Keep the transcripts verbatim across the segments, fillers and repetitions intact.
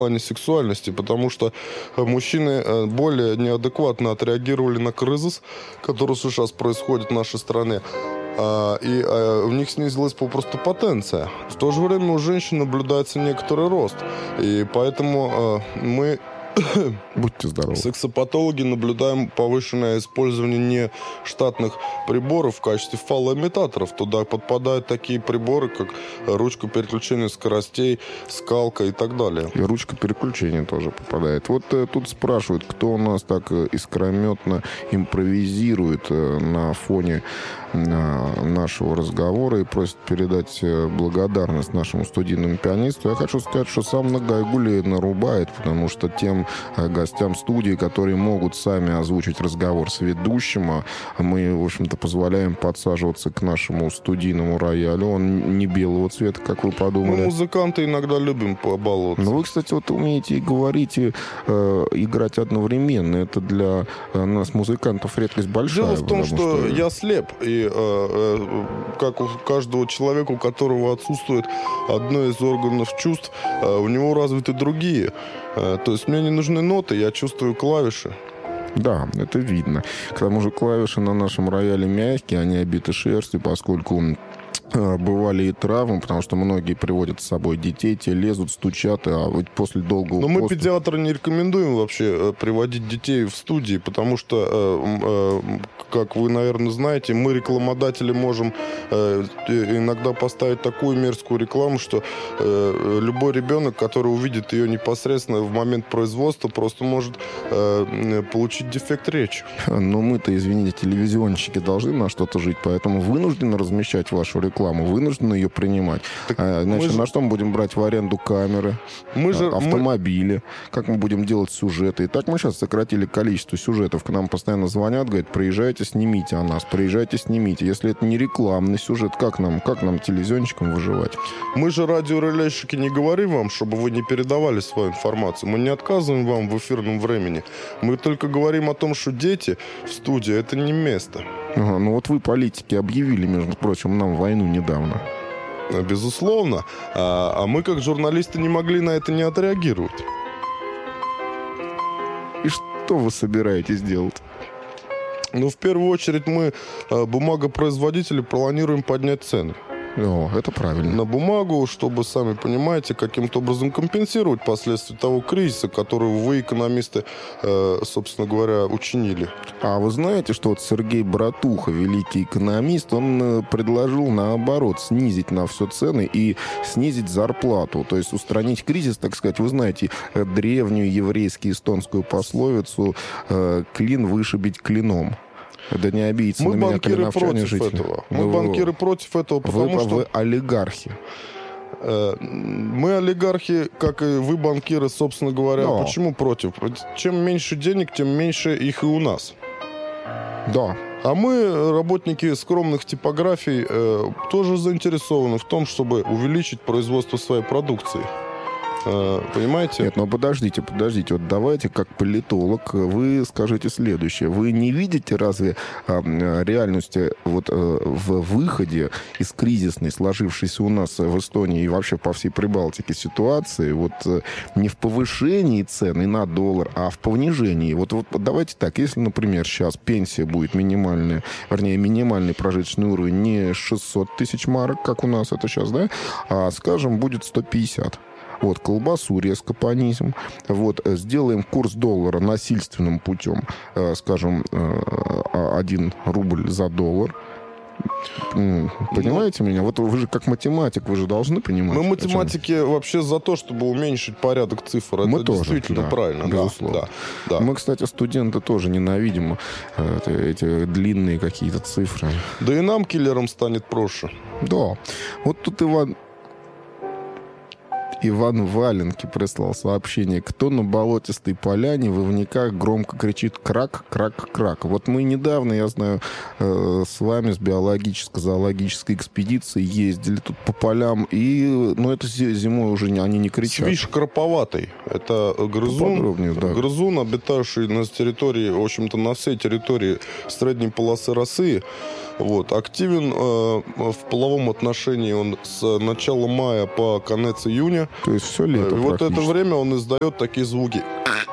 плане сексуальности, потому что мужчины более неадекватно отреагировали на кризис, который сейчас происходит в нашей стране, и у них снизилась попросту потенция. В то же время у женщин наблюдается некоторый рост, и поэтому мы... Будьте здоровы. Сексопатологи наблюдаем повышенное использование нештатных приборов в качестве фалоимитаторов. Туда подпадают такие приборы, как ручка переключения скоростей, скалка и так далее. И ручка переключения тоже попадает. Вот э, тут спрашивают, кто у нас так искрометно импровизирует э, на фоне э, нашего разговора и просит передать благодарность нашему студийному пианисту. Я хочу сказать, что сам на гайгуле нарубает, потому что тем гостям студии, которые могут сами озвучить разговор с ведущим, мы, в общем-то, позволяем подсаживаться к нашему студийному роялю. Он не белого цвета, как вы подумали. Мы, музыканты, иногда любим побаловаться. Но вы, кстати, вот умеете и говорить, и э, играть одновременно. Это для нас, музыкантов, редкость большая. Дело в том, что, что я слеп, и э, э, как у каждого человека, у которого отсутствует одно из органов чувств, э, у него развиты другие. Э, то есть мне не нужны ноты, я чувствую клавиши. Да, это видно. К тому же клавиши на нашем рояле мягкие, они обиты шерстью, поскольку бывали и травмы, потому что многие приводят с собой детей, те лезут, стучат, а вот после долгого... Но мы, поста... педиатры, не рекомендуем вообще приводить детей в студии, потому что, как вы, наверное, знаете, мы, рекламодатели, можем иногда поставить такую мерзкую рекламу, что любой ребенок, который увидит ее непосредственно в момент производства, просто может получить дефект речи. Но мы-то, извините, телевизионщики должны на что-то жить, поэтому вынуждены размещать вашу рекламу. Вынуждены ее принимать. А, значит, же... на что мы будем брать в аренду камеры, мы же... автомобили, мы... как мы будем делать сюжеты. И так мы сейчас сократили количество сюжетов. К нам постоянно звонят, говорят, приезжайте, снимите о нас, приезжайте, снимите. Если это не рекламный сюжет, как нам, как нам, телевизионщикам, выживать? Мы же, радиорелейщики, не говорим вам, чтобы вы не передавали свою информацию. Мы не отказываем вам в эфирном времени. Мы только говорим о том, что дети в студии — это не место. Ага, ну вот вы, политики, объявили, между прочим, нам войну недавно. Безусловно. А, а мы, как журналисты, не могли на это не отреагировать. И что вы собираетесь делать? Ну, в первую очередь, мы, бумагопроизводители, планируем поднять цены. О, это правильно. На бумагу, чтобы, сами понимаете, каким-то образом компенсировать последствия того кризиса, который вы, экономисты, э, собственно говоря, учинили. А вы знаете, что вот Сергей Братуха, великий экономист, он предложил, наоборот, снизить на все цены и снизить зарплату, то есть устранить кризис, так сказать. Вы знаете древнюю еврейски-эстонскую пословицу «клин вышибить клином». Да не обидится мы на меня банкиры против жители. этого. Мы вы, банкиры против этого, потому вы, что... Вы олигархи. Мы олигархи, как и вы, банкиры, собственно говоря. Да. Почему против? Чем меньше денег, тем меньше их и у нас. Да. А мы, работники скромных типографий, тоже заинтересованы в том, чтобы увеличить производство своей продукции. Понимаете? Нет, ну подождите, подождите. Вот давайте, как политолог, вы скажите следующее. Вы не видите разве а, реальности вот а, в выходе из кризисной, сложившейся у нас в Эстонии и вообще по всей Прибалтике ситуации, вот не в повышении цены на доллар, а в понижении? Вот, вот давайте так, если, например, сейчас пенсия будет минимальная, вернее, минимальный прожиточный уровень не шестьсот тысяч марок, как у нас это сейчас, да, а, скажем, будет сто пятьдесят. Вот, колбасу резко понизим. Вот, сделаем курс доллара насильственным путем, э, скажем, э, один рубль за доллар. Понимаете ну, меня? Вот вы же как математик, вы же должны понимать. Мы, математики, вообще за то, чтобы уменьшить порядок цифр. Мы это тоже, действительно да, правильно. Безусловно. Да, да, да. Мы, кстати, студенты тоже ненавидим э, эти длинные какие-то цифры. Да и нам, киллерам, станет проще. Да. Вот тут Иван... Иван Валенки прислал сообщение. Кто на болотистой поляне в Ивниках громко кричит «крак, крак, крак». Вот мы недавно, я знаю, э, с вами с биологическо-зоологической экспедицией ездили тут по полям, и, ну, это зимой уже не, они не кричат. Свищ кроповатый. Это грызун, да. грызун, обитающий на территории, в общем-то, на всей территории средней полосы России. Вот. Активен э, в половом отношении он с начала мая по конец июня. То есть все лето И вот это практически. время он издает такие звуки.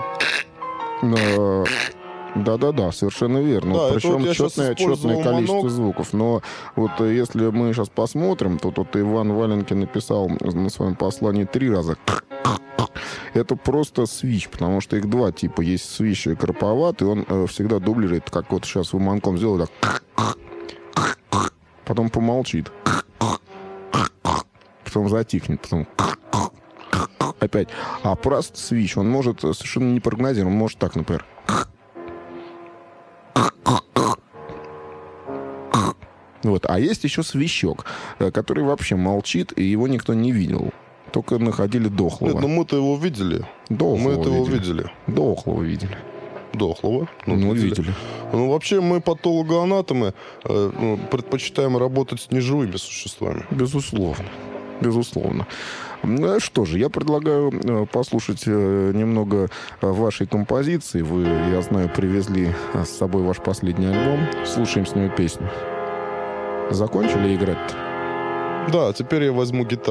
Но- Да-да-да, совершенно верно. Да, это Причем вот я щас четное, использовал четное количество манок. звуков. Но вот э, если мы сейчас посмотрим, то тут Иван Валенкин написал на своем послании три раза. Это просто свищ, потому что их два типа. Есть свищ и кроповатый, он э, всегда дублирует, как вот сейчас вы манком сделали, так. Потом помолчит. Потом затихнет, потом опять. А просто свищ, он может совершенно не прогнозировать, он может так, например. Вот. А есть еще свищок, э, который вообще молчит, и его никто не видел. Только находили дохлого. Нет, ну мы-то его видели. Дохлого мы это его видели. видели. Дохлого видели. Дохлого. Ну, видели. Ну, вообще, мы, патологоанатомы, э, ну, предпочитаем работать с неживыми существами. Безусловно. Безусловно. Ну, что же, я предлагаю э, послушать э, немного э, вашей композиции. Вы, я знаю, привезли э, с собой ваш последний альбом. Слушаем с него песню. Закончили играть-то? Да, теперь я возьму гитару.